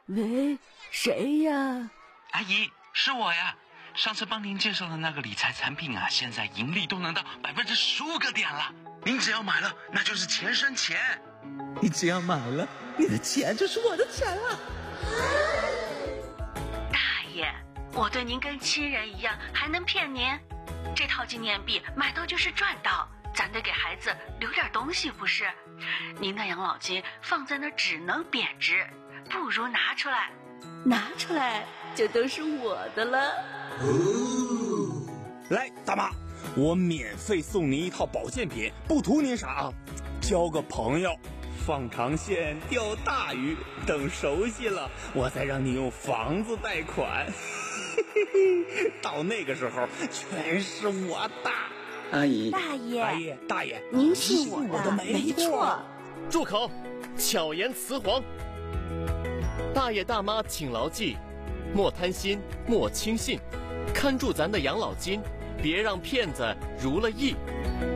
喂，谁呀？ 阿姨，是我呀。上次帮您介绍的那个理财产品啊，现在盈利都能到15%个点了。您只要买了，那就是钱生钱。 你只要买了，你的钱就是我的钱了。 大爷，我对您跟亲人一样，还能骗您？这套纪念币买到就是赚到，咱得给孩子留点东西不是？您的养老金放在那只能贬值，不如拿出来，拿出来就都是我的了。 来，大妈，我免费送您一套保健品，不图您啥啊，交个朋友，放长线钓大鱼，等熟悉了，我再让你用房子贷款。到那个时候，全是我的。 阿姨， 大爷， 阿姨，大爷， 您是我的， 没错。 住口！巧言辞黄。大爷大妈请牢记，莫贪心，莫轻信，看住咱的养老金，别让骗子如了意。